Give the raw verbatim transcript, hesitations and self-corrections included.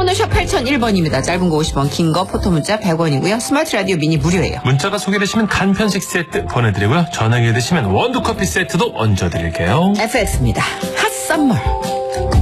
문자번호 샵 팔공공일 번입니다. 짧은 거 오십 원, 긴 거 포토문자 백 원이고요. 스마트 라디오 미니 무료예요. 문자가 소개되시면 간편식 세트 보내드리고요. 전화기 드시면 원두커피 세트도 얹어드릴게요. 에프엑스입니다. 핫 썸머.